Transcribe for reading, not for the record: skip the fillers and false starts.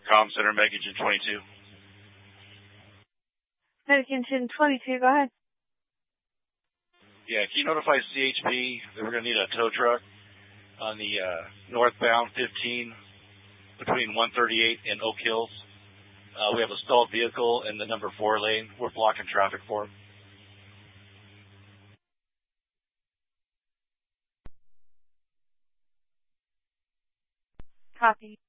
Comm Center, Medic 22. Medic 22, go ahead. Yeah, can you notify CHP that we're going to need a tow truck on the northbound 15 between 138 and Oak Hills? We have a stalled vehicle in the number 4 lane. We're blocking traffic for it. Copy.